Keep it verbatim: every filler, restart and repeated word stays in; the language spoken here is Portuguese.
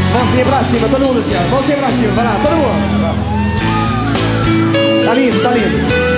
Mãozinha pra cima, todo mundo assim, ó. Mãozinha pra cima, vai lá, todo mundo. Tá lindo, tá lindo.